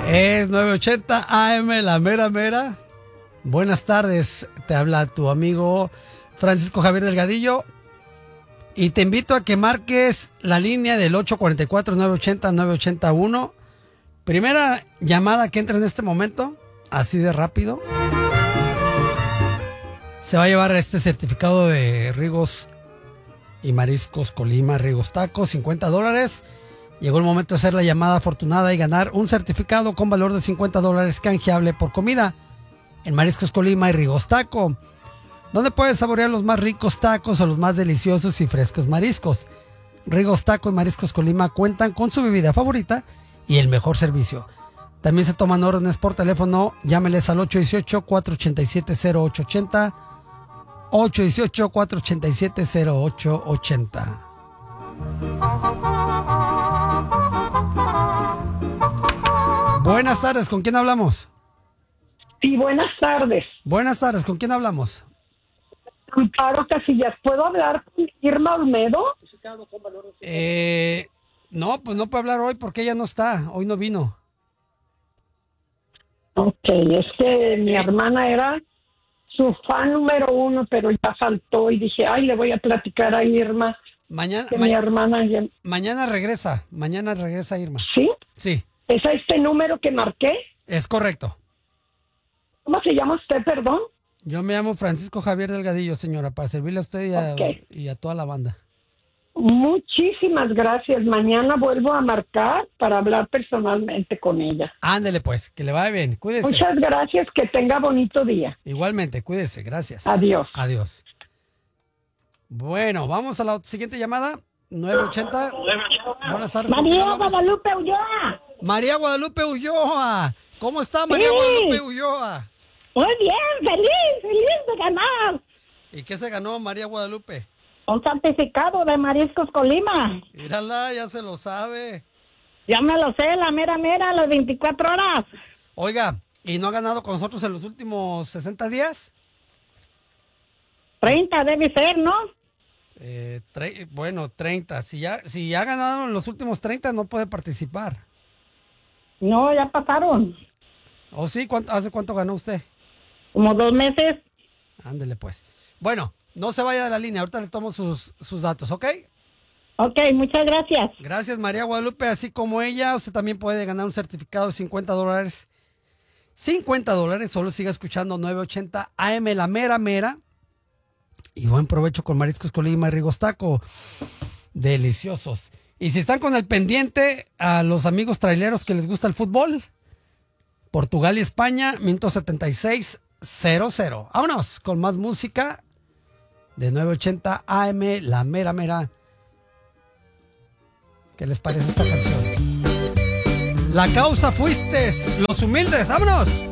Es 980 AM, la mera mera. Buenas tardes, te habla tu amigo Francisco Javier Delgadillo y te invito a que marques la línea del 844-980-981. Primera llamada que entra en este momento, así de rápido. Se va a llevar este certificado de Rigos y Mariscos Colima, Rigos Tacos, $50. Llegó el momento de hacer la llamada afortunada y ganar un certificado con valor de $50 canjeable por comida en Mariscos Colima y Rigos Taco, donde puedes saborear los más ricos tacos o los más deliciosos y frescos mariscos. Rigos Taco y Mariscos Colima cuentan con su bebida favorita y el mejor servicio. También se toman órdenes por teléfono. Llámeles al 818-487-0880, 818-487-0880. Buenas tardes, ¿con quién hablamos? Sí, buenas tardes. Buenas tardes, ¿con quién hablamos? Amparo Casillas, ¿puedo hablar con Irma Olmedo? No, pues no puede hablar hoy porque ella no está, hoy no vino. Ok, es que mi hermana era su fan número 1, pero ya faltó y dije, ay, le voy a platicar a Irma. Mi hermana ya... Mañana regresa Irma. ¿Sí? Sí. ¿Es a este número que marqué? Es correcto. ¿Cómo se llama usted, perdón? Yo me llamo Francisco Javier Delgadillo, señora, para servirle a usted y a toda la banda. Muchísimas gracias. Mañana vuelvo a marcar para hablar personalmente con ella. Ándele pues, que le vaya bien, cuídese. Muchas gracias, que tenga bonito día. Igualmente, cuídese, gracias. Adiós. Adiós. Bueno, vamos a la siguiente llamada, 980. Buenas tardes. María Guadalupe Ulloa. María Guadalupe Ulloa. ¿Cómo está María Guadalupe Ulloa? Muy bien, feliz de ganar. ¿Y qué se ganó María Guadalupe? Un certificado de Mariscos Colima. Mírala, ya se lo sabe. Ya me lo sé, la mera, las 24 horas. Oiga, ¿y no ha ganado con nosotros en los últimos 60 días? 30 debe ser, ¿no? Bueno, 30. Si ya ha ganado en los últimos 30, no puede participar. No, ya pasaron. ¿Oh, sí? ¿Hace cuánto ganó usted? Como 2 meses. Ándele, pues. Bueno, no se vaya de la línea. Ahorita le tomo sus datos, ¿ok? Ok, muchas gracias. Gracias, María Guadalupe. Así como ella, usted también puede ganar un certificado de $50. $50. Solo siga escuchando 980 AM, la mera mera. Y buen provecho con Mariscos Colima y Rigos Taco. Deliciosos. Y si están con el pendiente, a los amigos traileros que les gusta el fútbol, Portugal y España, minuto 76:00. Vámonos con más música de 980 AM, la mera mera. ¿Qué les parece esta canción? La causa fuiste, los humildes. ¡Vámonos!